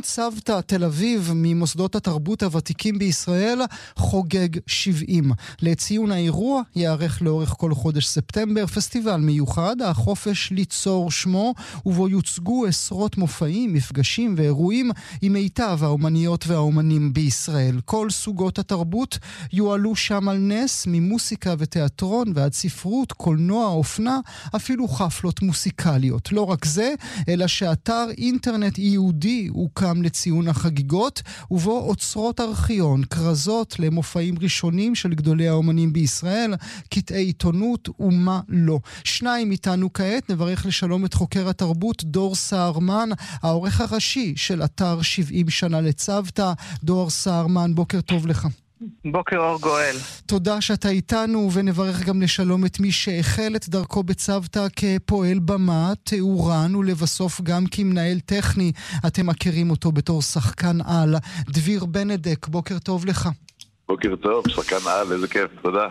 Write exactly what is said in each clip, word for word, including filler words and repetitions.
צוותא תל אביב ממוסדות התרבות הוותיקים בישראל חוגג שבעים. לציון האירוע יערך לאורך כל חודש ספטמבר פסטיבל מיוחד, החופש ליצור שמו, ובו יוצגו עשרות מופעים, מפגשים ואירועים עם מיטב האומניות והאומנים בישראל. כל סוגות התרבות יועלו שם על נס, ממוסיקה ותיאטרון ועד ספרות, קולנוע, אופנה, אפילו חפלות מוסיקליות. לא רק זה, אלא שאתר אינטרנט יהודי הוקם לציון החגיגות, ובו אוצרות ארכיון, קרזות למופעים ראשונים של גדולי האומנים בישראל, קטעי עיתונות ומה לא. שניים איתנו כעת, נברך לשלום את חוקר התרבות דור סהרמן, העורך הראשי של אתר שבעים שנה לצוותא. דור סהרמן, בוקר טוב לך. בוקר אור גואל. תודה שאתה איתנו, ונברך גם לשלום את מי שהחל את דרכו בצוותא כפועל במה, תאורן, ולבסוף גם כמנהל טכני. אתם מכירים אותו בתור שחקן על. דביר בנדק, בוקר טוב לך. בוקר טוב, שחקן על, איזה כיף, תודה.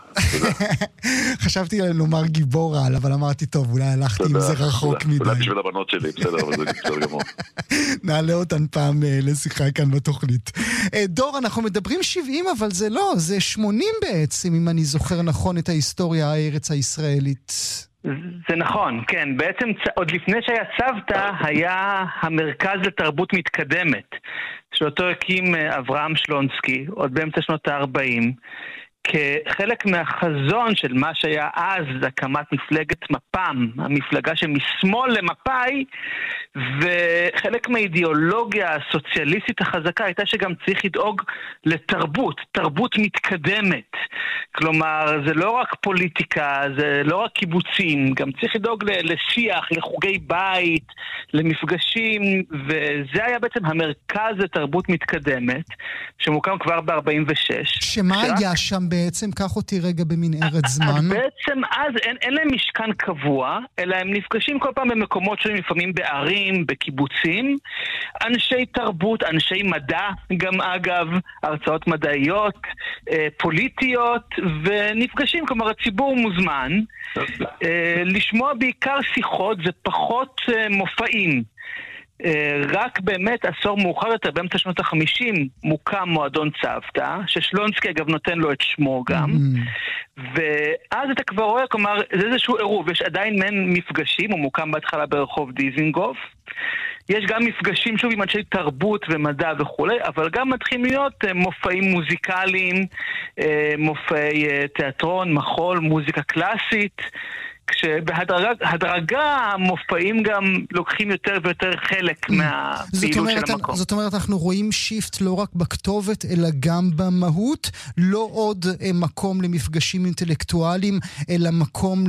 חשבתי לומר גיבור על, אבל אמרתי טוב, אולי הלכתי עם זה רחוק מדי. אולי בשביל הבנות שלי, בסדר, אבל זה בסדר גמור. נעלה אותן פעם לשיחה כאן בתוכנית. דור, אנחנו מדברים שבעים, אבל זה לא, זה שמונים בעצם, אם אני זוכר נכון את ההיסטוריה הארץ הישראלית. זה נכון, כן. בעצם עוד לפני שהיה צוותא, היה המרכז לתרבות מתקדמת, שאותו הקים אברהם שלונסקי, עוד באמצע שנות ה-ארבעים, כחלק מהחזון של מה שהיה אז הקמת מפלגת מפ"ם, המפלגה שמשמאל למפאי, וחלק מהאידיאולוגיה הסוציאליסטית החזקה הייתה שגם צריך לדאוג לתרבות, תרבות מתקדמת. כלומר, זה לא רק פוליטיקה, זה לא רק קיבוצים, גם צריך לדאוג לשיח, לחוגי בית, למפגשים, וזה היה בעצם המרכז לתרבות מתקדמת, שמוקם כבר ב-ארבעים ושש. שמה שרק... היה שם בעצם? קח אותי רגע במנהרת זמן. בעצם אז אין, אין להם משכן קבוע, אלא הם נפגשים כל פעם במקומות שהם לפעמים בערים, בקיבוצים, אנשי תרבות, אנשי מדע, גם אגב, הרצאות מדעיות, פוליטיות, ונפגשים, כלומר הציבור מוזמן, לשמוע בעיקר שיחות ופחות מופעים. רק באמת עשור מאוחר יותר, באמצע שנות החמישים, מוקם מועדון צוותא, ששלונסקי אגב נותן לו את שמו גם, ואז אתה כבר רואה, כלומר, זה איזשהו עירוב, יש עדיין מעין מפגשים, הוא מוקם בהתחלה ברחוב דיזינגוף, יש גם מפגשים שוב עם אנשי תרבות ומדע וכו', אבל גם מתחילים להיות מופעים מוזיקליים, מופעי תיאטרון, מחול, מוזיקה קלאסית, כשבהדרגה המופעים גם לוקחים יותר ויותר חלק מהפעילות של המקום. זאת אומרת, אנחנו רואים שיפט לא רק בכתובת, אלא גם במהות, לא עוד מקום למפגשים אינטלקטואליים, אלא מקום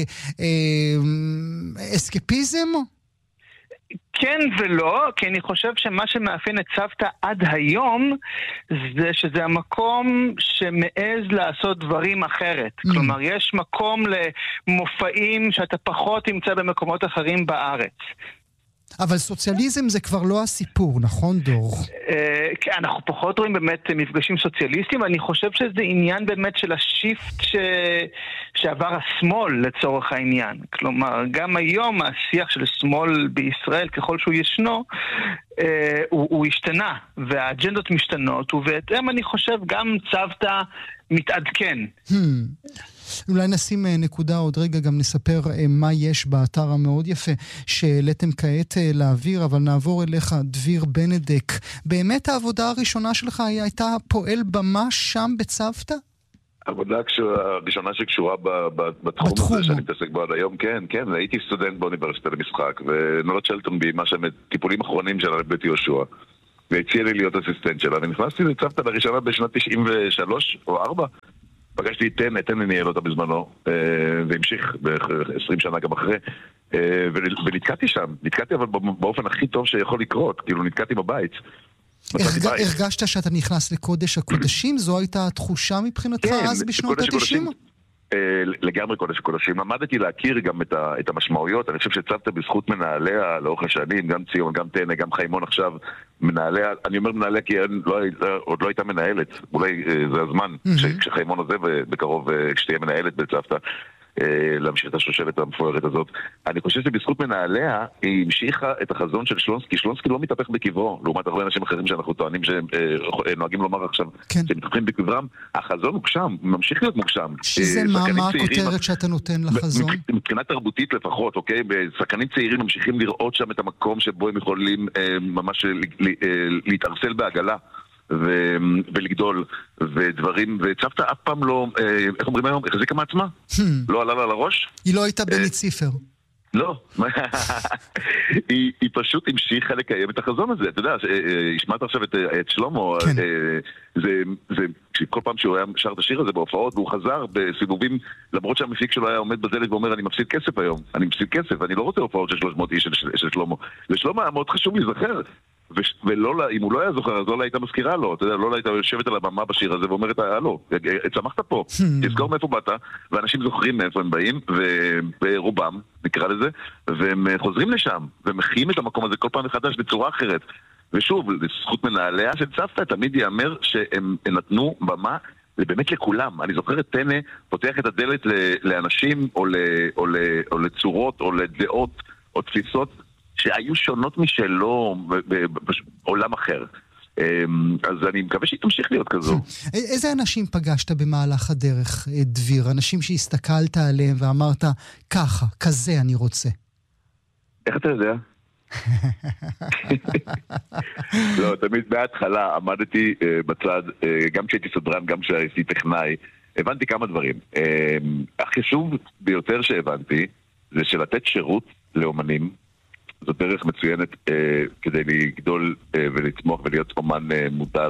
לאסקפיזם? כן ולא, כי אני חושב שמה שמאפיין את צוותא עד היום זה שזה המקום שמעז לעשות דברים אחרת. Mm. כלומר, יש מקום למופעים שאתה פחות תמצא במקומות אחרים בארץ. אבל סוציאליזם זה כבר לא הסיפור, נכון דור? אנחנו פחות רואים באמת מפגשים סוציאליסטיים, אני חושב שזה עניין באמת של השיפט ש... שעבר השמאל לצורך העניין. כלומר, גם היום השיח של שמאל בישראל, ככל שהוא ישנו, הוא, הוא השתנה, והאג'נדות משתנות, ובהתאם אני חושב גם צוותא מתעדכן. Hmm. אולי נשים נקודה עוד רגע, גם נספר מה יש באתר המאוד יפה שהעליתם כעת להעביר, אבל נעבור אליך, דביר בנדק. באמת העבודה הראשונה שלך הייתה פועל במה שם בצוותא? העבודה הראשונה שקשורה בתחום הזה שאני מתעסק בו עד היום, כן, כן, הייתי סטודנט באוניברסיטה למשחק, ונולד שלטון בי, מה שהם טיפולים אחרונים של הרב בית יהושע, והציע לי להיות אסיסטנט שלה, ונכנסתי לצוותא לראשונה בשנת תשעים ושלוש או ארבע, פגשתי את תן, תן ניהל אותה בזמנו, והמשיך ב-עשרים שנה גם אחרי, ונתקעתי שם, נתקעתי אבל באופן הכי טוב שיכול לקרות, כאילו נתקעתי בבית. הרגשת שאתה נכנס לקודש הקודשים? זו הייתה התחושה מבחינתך אז בשנות ה-תשעים? לגמרי קודש הקודשים. למדתי להכיר גם את המשמעויות, אני חושב שצוותא בזכות מנהליה לאורך השנים, גם ציון, גם תן, גם חיימון עכשיו, מנהליה, אני אומר מנהליה כי עוד לא הייתה מנהלת, אולי זה הזמן כשחיימון עוזב בקרוב כשתהיה מנהלת בצוותא. להמשיך את השושלת המפוארת הזאת. אני חושב שבזכות מנהליה היא המשיכה את החזון של שלונסקי. שלונסקי לא מתהפך בקברו, לעומת הרבה אנשים אחרים שאנחנו טוענים שהם נוהגים לומר עכשיו שהם מתהפכים בקברם. החזון מוגשם, ממשיך להיות מוגשם. שזה מה הכותרת שאתה נותן לחזון? מבחינת תרבותית לפחות, אוקיי? שחקנים צעירים ממשיכים לראות שם את המקום שבו הם יכולים ממש להתארסל בעגלה ו... ולגדול ודברים, וצוותא אף פעם לא, איך אומרים היום, החזיקה מעצמה? לא עלה לה לראש? היא לא הייתה בנית ציפר. לא. היא, היא פשוט המשיכה לקיים את החזון הזה. אתה יודע, השמעת עכשיו את, את שלמה, כן. זה, זה, כל פעם שהוא היה שר את השיר הזה בהופעות, והוא חזר בסיבובים, למרות שהמפיק שלו היה עומד בדלת ואומר, אני מפסיד כסף היום, אני מפסיד כסף, אני לא רוצה הופעות של שלוש מאות איש של, של, של שלמה. לשלמה היה מאוד חשוב להיזכר. ולא, אם הוא לא היה זוכר, אז לא הייתה מזכירה לו, אתה יודע, לא הייתה יושבת על הבמה בשיר הזה ואומרת, הלו, צמחת פה, תזכור מאיפה באת, ואנשים זוכרים מאיפה הם באים, וברובם, נקרא לזה, והם חוזרים לשם, ומחיים את המקום הזה כל פעם מחדש בצורה אחרת. ושוב, לזכות מנהליה של צוותא, תמיד יאמר שהם נתנו במה באמת לכולם. אני זוכר את טנא פותח את הדלת לאנשים, או, או, או לצורות, או לדעות, או תפיסות, שהיו שונות משלו בעולם אחר. אז אני מקווה שהיא תמשיך להיות כזו. איזה אנשים פגשת במהלך הדרך, דביר? אנשים שהסתכלת עליהם ואמרת, ככה, כזה אני רוצה. איך אתה יודע? לא, תמיד בהתחלה עמדתי בצד, גם כשהייתי סדרן, גם כשהייתי טכנאי, הבנתי כמה דברים. החשוב ביותר שהבנתי, זה שלתת שירות לאומנים, זאת דרך מצוינת אה, כדי לגדול אה, ולתמוך ולהיות אומן אה, מודע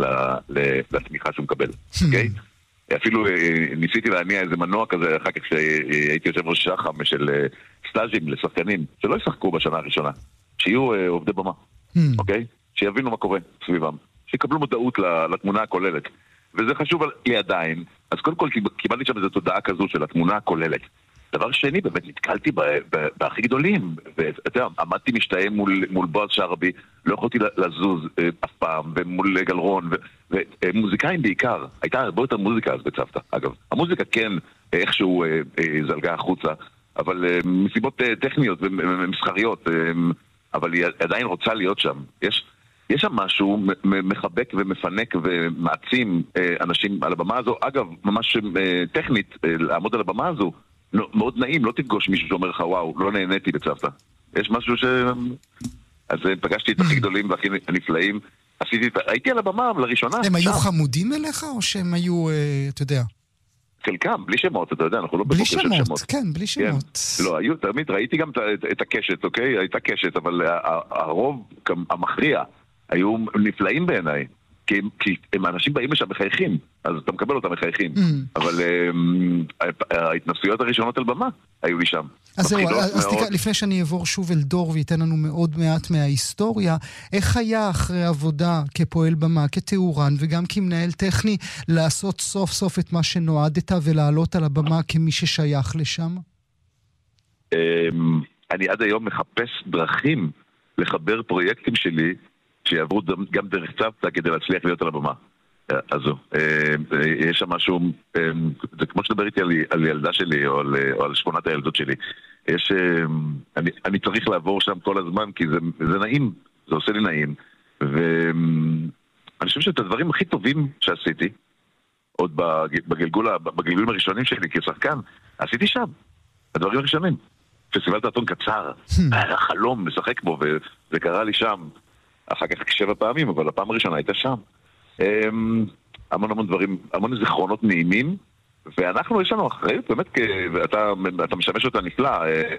לתמיכה שהוא מקבל. אוקיי? אפילו אה, ניסיתי להניע איזה מנוע כזה אחר כך שהייתי יושב ראש שחם של אה, סטאז'ים לשחקנים שלא ישחקו בשנה הראשונה, שיהיו אה, עובדי במה. אוקיי? שיבינו מה קורה סביבם, שיקבלו מודעות לתמונה הכוללת. וזה חשוב לי עדיין. אז קודם כל קיבלתי שם איזו תודעה כזו של התמונה הכוללת. דבר שני, באמת נתקלתי בהכי גדולים, ואתה יודע, עמדתי משתהם מול, מול בועז שרעבי, לא יכולתי לזוז אף פעם, ומול גלרון, ומוזיקאים בעיקר, הייתה הרבה יותר מוזיקה אז בצוותא, אגב. המוזיקה כן איכשהו זלגה החוצה, אבל מסיבות טכניות ומסחריות, אבל היא עדיין רוצה להיות שם. יש, יש שם משהו מחבק ומפנק ומעצים אנשים על הבמה הזו, אגב, ממש טכנית, לעמוד על הבמה הזו, לא, מאוד נעים, לא תפגוש מישהו שאומר לך, וואו, לא נהניתי בצוותא. יש משהו ש... אז פגשתי את הכי גדולים והכי נפלאים. עשיתי את... הייתי על הבמה לראשונה. הם היו חמודים אליך, או שהם היו, אתה יודע? חלקם, בלי שמות, אתה יודע, אנחנו לא בלי שמות, כן, בלי שמות. לא, היו, תמיד, ראיתי גם את הקשת, אוקיי? הייתה קשת, אבל הרוב המכריע היו נפלאים בעיניי. כי, כי הם האנשים באים לשם מחייכים, אז אתה מקבל אותם מחייכים. Mm. אבל um, ההתנסויות הראשונות על במה היו לי שם. אז זהו, אז תקרא, לפני שאני אעבור שוב אל דור וייתן לנו מאוד מעט מההיסטוריה, איך היה אחרי עבודה כפועל במה, כתאורן וגם כמנהל טכני, לעשות סוף סוף את מה שנועדת ולעלות על הבמה כמי ששייך לשם? Um, אני עד היום מחפש דרכים לחבר פרויקטים שלי שיעברו גם דרך צוותא כדי להצליח להיות על הבמה. אז יש שם משהו, זה כמו שדבר איתי על ילדה שלי או על, או על שמונת הילדות שלי. יש, אני, אני צריך לעבור שם כל הזמן כי זה, זה נעים, זה עושה לי נעים. ואני חושב שאת הדברים הכי טובים שעשיתי, עוד בגלגול, בגלגולים הראשונים שלי כשחקן, עשיתי שם. הדברים הראשונים. פסטיבל תיאטרון קצר, היה חלום לשחק בו וזה קרה לי שם. אחר כך שבע פעמים, אבל הפעם הראשונה הייתה שם. המון המון דברים, המון זיכרונות נעימים, ואנחנו, יש לנו אחריות, באמת, ואתה, אתה משמש אותה נפלא,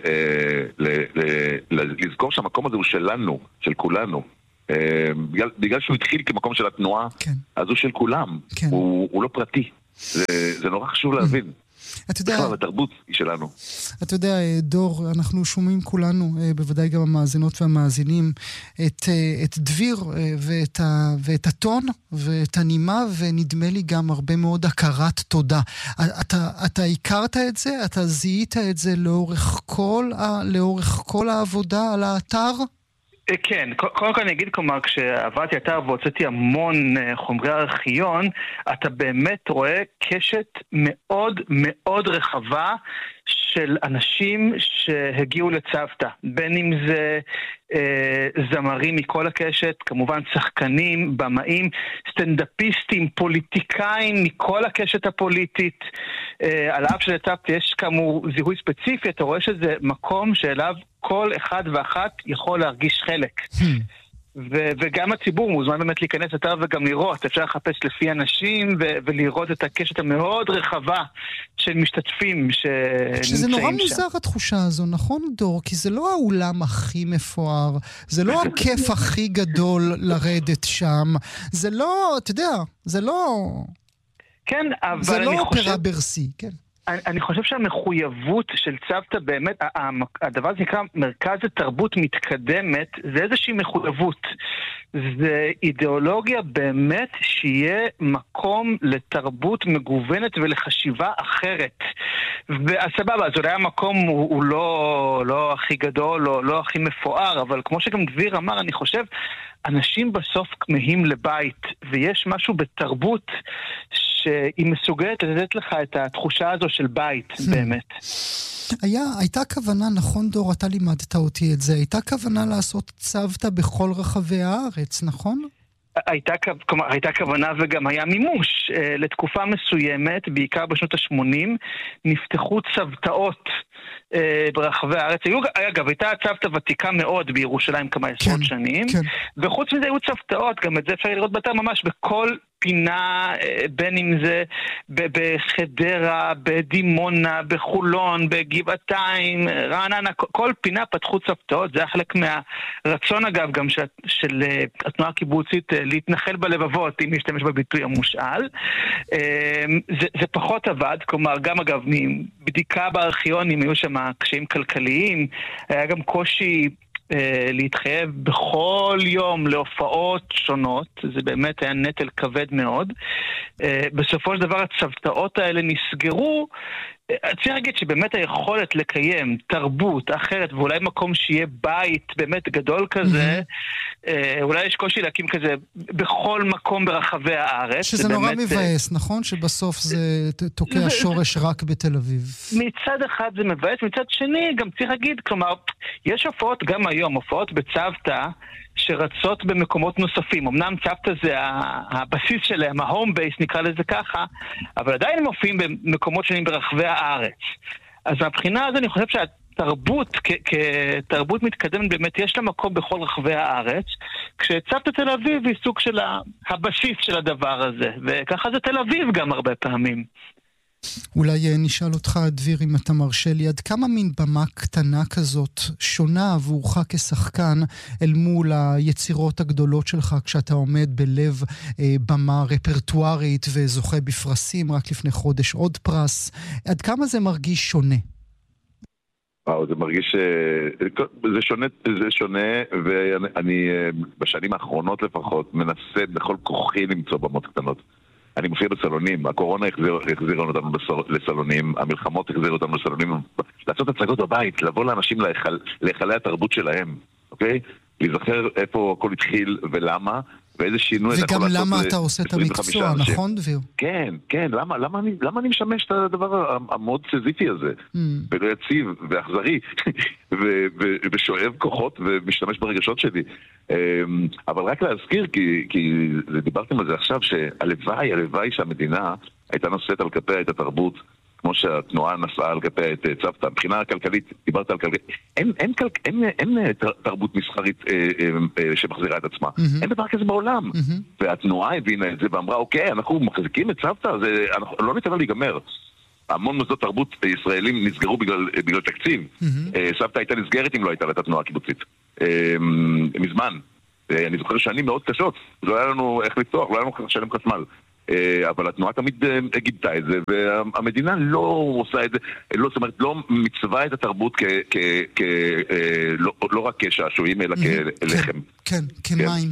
לזכור שהמקום הזה הוא שלנו, של כולנו. בגלל, בגלל שהוא התחיל כמקום של התנועה, אז הוא של כולם. הוא לא פרטי. זה נורא חשוב להבין. אתה יודע, התרבות היא שלנו. אתה יודע, דור, אנחנו שומעים כולנו, בוודאי גם המאזינות והמאזינים, את, את דביר ואת, ה, ואת הטון ואת הנימה, ונדמה לי גם הרבה מאוד הכרת תודה. אתה, אתה הכרת את זה? אתה זיהית את זה לאורך כל, לאורך כל העבודה על האתר? כן, קודם כל אני אגיד, כלומר, כשעברתי אתר והוצאתי המון חומרי ארכיון, אתה באמת רואה קשת מאוד מאוד רחבה של אנשים שהגיעו לצוותא, בין אם זה אה, זמרים מכל הקשת, כמובן שחקנים, במאים, סטנדאפיסטים, פוליטיקאים מכל הקשת הפוליטית. אה, על אף שלצוותא יש כאמור זיהוי ספציפי, אתה רואה שזה מקום שאליו כל אחד ואחת יכול להרגיש חלק. ו- וגם הציבור מוזמן באמת להיכנס אתר וגם לראות, אפשר לחפש לפי אנשים ו- ולראות את הקשת המאוד רחבה של משתתפים שנמצאים שם. שזה נורא מוזר התחושה הזו, נכון דור? כי זה לא האולם הכי מפואר, זה לא הכיף הכי גדול לרדת שם, זה לא, אתה יודע, זה לא... כן, אבל זה לא חושב... אופרה ברסי, כן. אני, אני חושב שהמחויבות של צוותא באמת, הדבר הזה נקרא מרכז התרבות מתקדמת, זה איזושהי מחויבות. זה אידיאולוגיה באמת שיהיה מקום לתרבות מגוונת ולחשיבה אחרת. והסבבה, אז אולי המקום הוא, הוא לא, לא הכי גדול, לא, לא הכי מפואר, אבל כמו שגם דביר אמר, אני חושב, אנשים בסוף כמהים לבית, ויש משהו בתרבות שהיא מסוגלת לתת לך את התחושה הזו של בית, באמת. היה, הייתה כוונה, נכון דור, אתה לימדת אותי את זה, הייתה כוונה לעשות צוותא בכל רחבי הארץ, נכון? הייתה, כלומר, הייתה כוונה וגם היה מימוש. לתקופה מסוימת, בעיקר בשנות ה-שמונים, נפתחו צוותאות ברחבי הארץ. אגב, הייתה צוותא ותיקה מאוד בירושלים כמה עשרות כן, שנים, כן. וחוץ מזה היו צוותאות, גם את זה אפשר לראות באתר ממש בכל פינה, בין אם זה בחדרה, בדימונה, בחולון, בגבעתיים, רעננה, כל פינה פתחו צוותאות. זה היה חלק מהרצון אגב גם של, של התנועה הקיבוצית להתנחל בלבבות, אם להשתמש בביטוי המושאל. זה, זה פחות עבד, כלומר גם אגב מבדיקה בארכיונים היו שם קשיים כלכליים, היה גם קושי להתחייב בכל יום להופעות שונות, זה באמת היה נטל כבד מאוד. בסופו של דבר הצוותאות האלה נסגרו. צריך להגיד שבאמת היכולת לקיים תרבות אחרת, ואולי מקום שיהיה בית באמת גדול כזה, אולי יש קושי להקים כזה בכל מקום ברחבי הארץ. שזה נורא מבאס, נכון? שבסוף זה תוקע שורש רק בתל אביב. מצד אחד זה מבאס, מצד שני גם צריך להגיד, כלומר, יש הופעות גם היום, הופעות בצוותא, שרצות במקומות נוספים. אמנם צוותא זה הבסיס שלהם, ההום בייס נקרא לזה ככה, אבל עדיין הם מופיעים במקומות שונים ברחבי הארץ. אז מהבחינה הזו אני חושב שהתרבות, כתרבות מתקדמת באמת, יש לה מקום בכל רחבי הארץ, כשצוותא תל אביב היא סוג של הבסיס של הדבר הזה, וככה זה תל אביב גם הרבה פעמים. אולי נשאל אותך, דביר, אם אתה מרשה לי, עד כמה מין במה קטנה כזאת שונה עבורך כשחקן אל מול היצירות הגדולות שלך כשאתה עומד בלב אה, במה רפרטוארית וזוכה בפרסים, רק לפני חודש עוד פרס, עד כמה זה מרגיש שונה? וואו, זה מרגיש, זה שונה, זה שונה, ואני בשנים האחרונות לפחות מנסה בכל כוחי למצוא במות קטנות. אני מופיע בסלונים, הקורונה החזירה אותנו לסלונים, המלחמות החזירה אותנו לסלונים, לעשות הצגות בבית, לבוא לאנשים להיכלי התרבות שלהם, אוקיי? להיזכר איפה הכל התחיל ולמה, ואיזה שינוי... וגם למה אתה עושה את המקצוע, נכון דביר? כן, כן, למה, למה אני, למה אני משמש את הדבר המאוד סזיפי הזה, ולא יציב ואכזרי, ושואב כוחות ומשתמש ברגשות שלי. אבל רק להזכיר, כי דיברתם על זה עכשיו, שהלוואי, הלוואי שהמדינה הייתה נושאת על כפיה את התרבות, כמו שהתנועה נסעה על כפיה את צוותא. מבחינה הכלכלית, דיברת על כלכלית, אין, אין, אין, אין, אין תרבות מסחרית אה, אה, אה, שמחזירה את עצמה. Mm-hmm. אין דבר כזה בעולם. Mm-hmm. והתנועה הבינה את זה ואמרה, אוקיי, אנחנו מחזיקים את צוותא, זה, אנחנו, לא ניתן לה להיגמר. המון מוסדות תרבות ישראלים נסגרו בגלל, בגלל תקציב. Mm-hmm. אה, צוותא הייתה נסגרת אם לא הייתה לה את התנועה הקיבוצית. אה, מזמן. אה, אני זוכר שנים מאוד קשות. לא היה לנו איך לפתוח, לא היה לנו לשלם חשמל. אבל התנועה תמיד גיבתה את זה, והמדינה לא עושה את זה, לא, זאת אומרת, לא מצווה את התרבות לא רק כשעשועים, אלא כלחם. כן, כמים.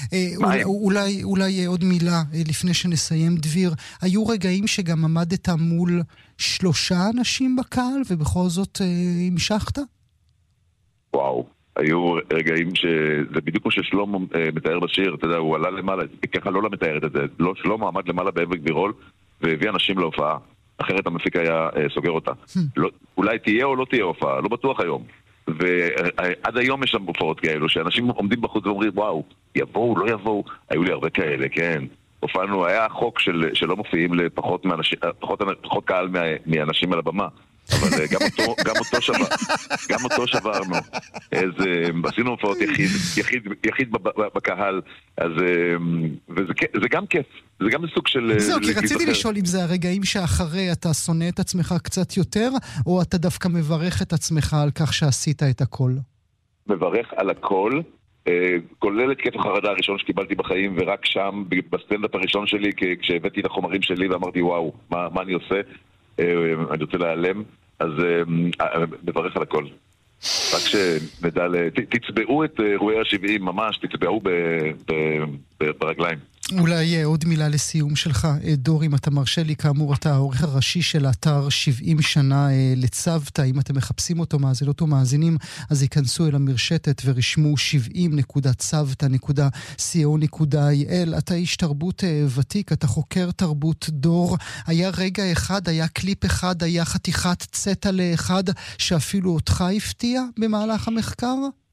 אולי עוד מילה לפני שנסיים, דביר. היו רגעים שגם עמדת מול שלושה אנשים בקהל, ובכל זאת המשכת? וואו. היו רגעים שזה בדיוק כמו ששלמה מתאר בשיר, אתה יודע, הוא עלה למעלה, ככה לא מתארת את זה, לא שלמה עמד למעלה בעמק בירול והביא אנשים להופעה, אחרת המפיק היה סוגר אותה. לא, אולי תהיה או לא תהיה הופעה, לא בטוח היום. ועד היום יש שם הופעות כאלו, שאנשים עומדים בחוץ ואומרים, וואו, יבואו, לא יבואו, היו לי הרבה כאלה, כן. הופענו, היה חוק של, שלא מופיעים לפחות מאנשים, פחות, פחות קהל מאנשים על הבמה. אבל גם אותו, גם אותו שבר, גם אותו שברנו. אז עשינו הופעות יחיד, יחיד, יחיד בקהל, אז וזה זה גם כיף, זה גם סוג של... זהו, כי רציתי לשאול אם זה הרגעים שאחרי אתה שונא את עצמך קצת יותר, או אתה דווקא מברך את עצמך על כך שעשית את הכל? מברך על הכל, כולל את כיף החרדה הראשון שקיבלתי בחיים, ורק שם, בסטנדאפ הראשון שלי, כשהבאתי את החומרים שלי ואמרתי, וואו, מה, מה אני עושה? אני רוצה להיעלם, אז מברך על הכל. רק שנדע, תצבעו את אירועי ה-שבעים ממש, תצבעו ברגליים. אולי עוד מילה לסיום שלך, דור, אם אתה מרשה לי, כאמור אתה העורך הראשי של האתר שבעים שנה לצוותא, אם אתם מחפשים אותו מאזינות ומאזינים, אז ייכנסו אל המרשתת ורשמו שבעים נקודה צוותא נקודה סי או נקודה איי אל. אתה איש תרבות ותיק, אתה חוקר תרבות דור. היה רגע אחד, היה קליפ אחד, היה חתיכת צטלה אחד, שאפילו אותך הפתיע במהלך המחקר?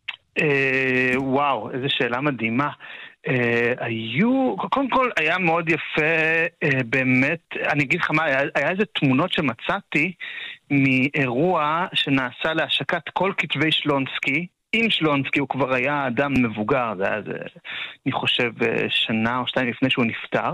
וואו, איזו שאלה מדהימה. Uh, היו, קודם כל היה מאוד יפה, uh, באמת, אני אגיד לך מה, היה, היה איזה תמונות שמצאתי מאירוע שנעשה להשקת כל כתבי שלונסקי. עם שלונסקי הוא כבר היה אדם מבוגר, זה היה, זה, אני חושב, שנה או שתיים לפני שהוא נפטר,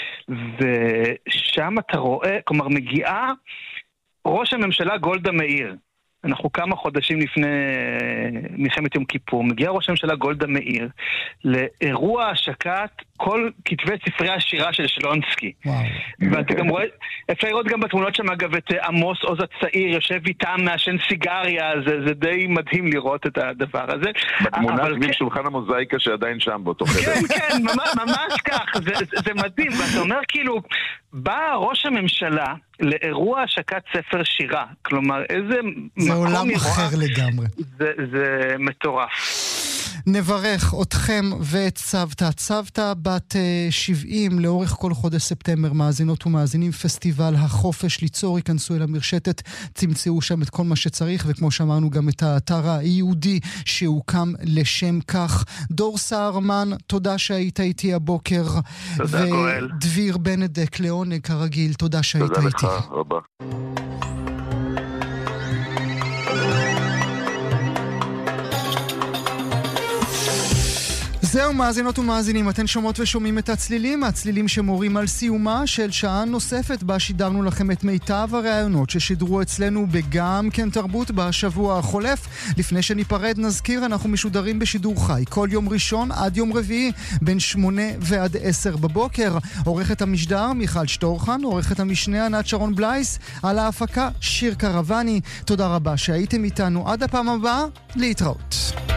ושם אתה רואה, כלומר מגיעה ראש הממשלה גולדה מאיר, אנחנו כמה חודשים לפני מלחמת יום כיפור, מגיע ראש הממשלה גולדה מאיר לאירוע השקת כל כתבי ספרי השירה של שלונסקי. וואו. ואתה גם רואה, אפשר לראות גם בתמונות שם אגב את עמוס עוז הצעיר, יושב איתם מעשן סיגריה, זה, זה די מדהים לראות את הדבר הזה. בתמונה סביב כן... שולחן המוזאיקה שעדיין שם באותו חדר. כן, כן, ממש, ממש כך, זה, זה, זה מדהים, ואתה אומר כאילו, בא ראש הממשלה לאירוע השקת ספר שירה, כלומר איזה זה עולם אחר לגמרי. זה, זה מטורף. נברך אתכם ואת צוותא. צוותא בת שבעים לאורך כל חודש ספטמבר, מאזינות ומאזינים, פסטיבל החופש ליצור, ייכנסו אל המרשתת, תמצאו שם את כל מה שצריך, וכמו שאמרנו גם את האתר היהודי שהוקם לשם כך. דור סהרמן, תודה שהיית איתי הבוקר. תודה גואל. ודביר בנדק לעונג כרגיל, תודה שהיית תודה איתי. תודה לך רבה. זהו מאזינות ומאזינים, אתן שומעות ושומעים את הצלילים, הצלילים שמורים על סיומה של שעה נוספת בה שידרנו לכם את מיטב הרעיונות ששידרו אצלנו בגם כן תרבות בשבוע החולף. לפני שניפרד נזכיר, אנחנו משודרים בשידור חי כל יום ראשון עד יום רביעי בין שמונה ועד עשר בבוקר. עורכת המשדר מיכל שטורחן, עורכת המשנה ענת שרון בלייס, על ההפקה שיר קרבני. תודה רבה שהייתם איתנו, עד הפעם הבאה, להתראות.